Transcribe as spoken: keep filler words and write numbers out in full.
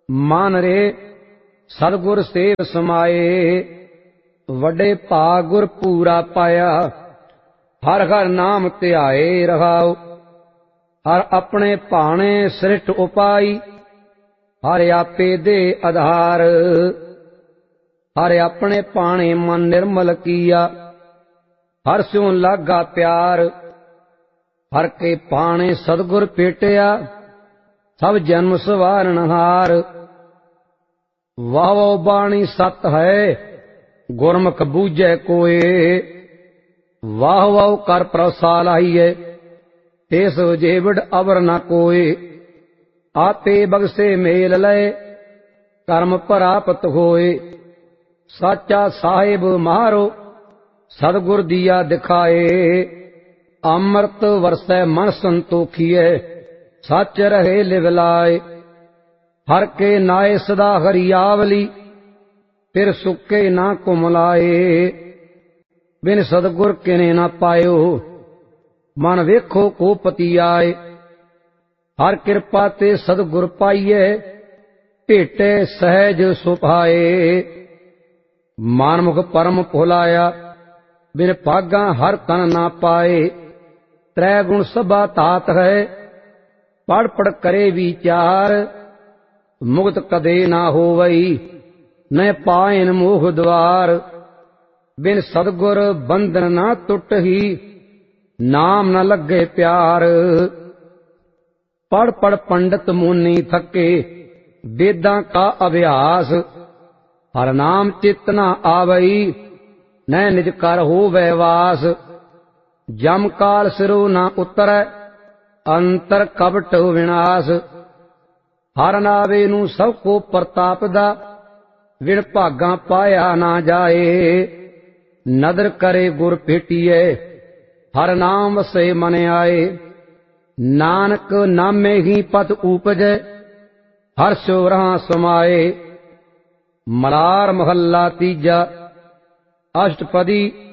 मान रे सतगुर सेव समाए। वड्डे भाग गुर पूरा पाया, हर हर नाम ध्याए रहाओ। हर अपने भाणे सृष्ट उपाई, हर आपे दे आधार। हर अपने भाणे मन निर्मल किया, हर स्यों लागा प्यार। हर के भाणे सतगुर पेटिया, सब जन्म सवारणहार। वाह वाह बाणी सत है, गुरमुख बूझे कोय। वाह वाह कर प्रसाल आईए, तेस जेवड़ अवर न कोय। आपे बगसे मेल लय, कर्म प्राप्त होए। साचा साहिब मारो, सतगुर दिया दिखाए। अमृत वरसै मन संतोखिए, सच रहे लिवलाए। हर के नाए सदा हरियावली, फिर सुके ना कुमलाए। बिन सतगुर किने ना पायो, मन वेखो को पति आए। हर कृपा ते सतगुर पाइए, भेटे सहज सुभाए। मानमुख परम भुलाया, बिन भागा हर तन ना पाए। त्रै गुण सभा तात है, पढ़ पढ़ करे विचार। मुक्त कदे ना होवई, न पायन मोह द्वार। बिन सतगुर बंधन ना टुटही, नाम न लगे प्यार। पढ़ पढ़ पंडित मुनि थके, वेदां का अभ्यास। हर नाम चित न आवई, न निज कर होवै वास। जम काल सिरो न उतरै, अंतर कपट विनाश। हर नावे नू सब को प्रताप दा, विण भागा पाया ना जाए। नदर करे गुर भेटिए, हर नाम वसे मन आए। नानक नामे ही पत उपजै, हर स्यो रहां समाए। मलार महला तीजा, अष्टपदी।